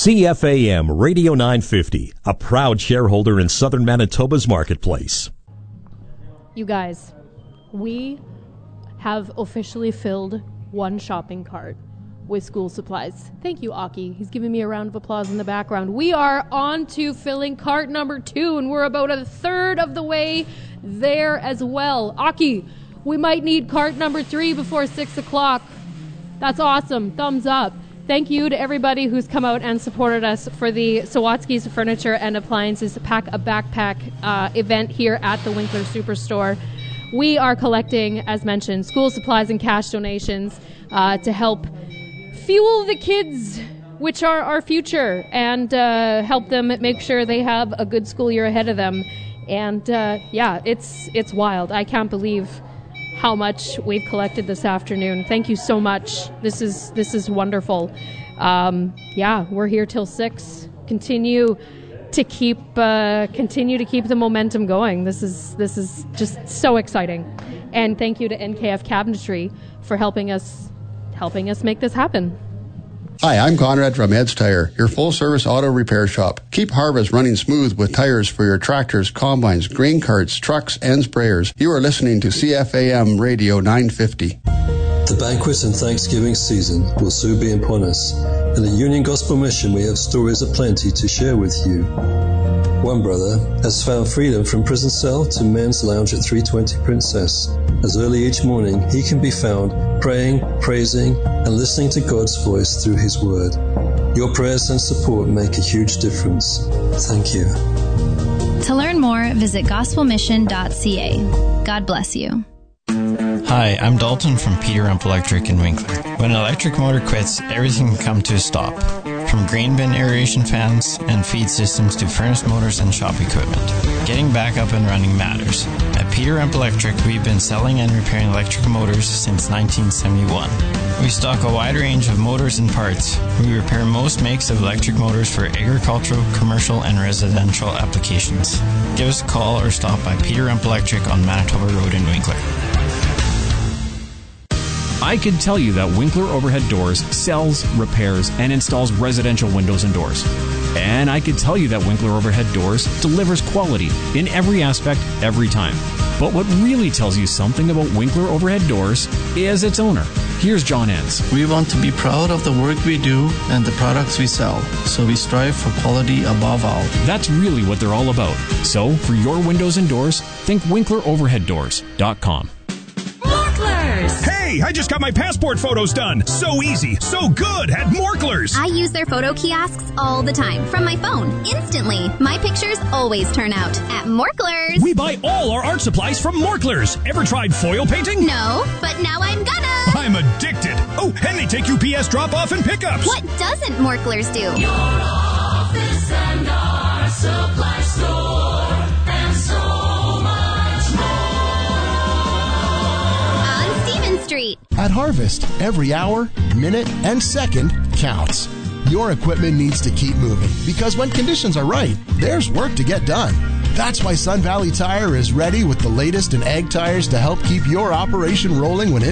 CFAM Radio 950, a proud shareholder in Southern Manitoba's marketplace. You guys, we have officially filled one shopping cart with school supplies. Thank you, Aki. He's giving me a round of applause in the background. We are on to filling cart number 2, and we're about a third of the way there as well. Aki, we might need cart number 3 before 6 o'clock. That's awesome. Thumbs up. Thank you to everybody who's come out and supported us for the Sawatsky's Furniture and Appliances Pack a Backpack event here at the Winkler Superstore. We are collecting, as mentioned, school supplies and cash donations to help fuel the kids, which are our future, and help them make sure they have a good school year ahead of them. And it's wild. I can't believe how much we've collected this afternoon. Thank you so much. This is wonderful. We're here till 6. Continue to keep the momentum going. This is just so exciting. And thank you to NKF Cabinetry for helping us make this happen. Hi, I'm Conrad from Ed's Tire, your full-service auto repair shop. Keep harvest running smooth with tires for your tractors, combines, grain carts, trucks, and sprayers. You are listening to CFAM Radio 950. The banquet and Thanksgiving season will soon be upon us. In the Union Gospel Mission, we have stories aplenty to share with you. One brother has found freedom from prison cell to men's lounge at 320 Princess. As early each morning, he can be found praying, praising, and listening to God's voice through His Word. Your prayers and support make a huge difference. Thank you. To learn more, visit gospelmission.ca. God bless you. Hi, I'm Dalton from Peter Rump Electric in Winkler. When an electric motor quits, everything can come to a stop. From grain bin aeration fans and feed systems to furnace motors and shop equipment. Getting back up and running matters. At Peter Rump Electric, we've been selling and repairing electric motors since 1971. We stock a wide range of motors and parts. We repair most makes of electric motors for agricultural, commercial, and residential applications. Give us a call or stop by Peter Rump Electric on Manitoba Road in Winkler. I can tell you that Winkler Overhead Doors sells, repairs, and installs residential windows and doors. And I can tell you that Winkler Overhead Doors delivers quality in every aspect, every time. But what really tells you something about Winkler Overhead Doors is its owner. Here's John Enns. We want to be proud of the work we do and the products we sell, so we strive for quality above all. That's really what they're all about. So, for your windows and doors, think WinklerOverheadDoors.com. Hey, I just got my passport photos done. So easy, so good at Morklers. I use their photo kiosks all the time from my phone, instantly. My pictures always turn out at Morklers. We buy all our art supplies from Morklers. Ever tried foil painting? No, but now I'm gonna. I'm addicted. Oh, and they take UPS drop-off and pickups. What doesn't Morklers do? Your office and our supply store and so much more. Street. At Harvest, every hour, minute, and second counts. Your equipment needs to keep moving because when conditions are right, there's work to get done. That's why Sun Valley Tire is ready with the latest in ag tires to help keep your operation rolling when it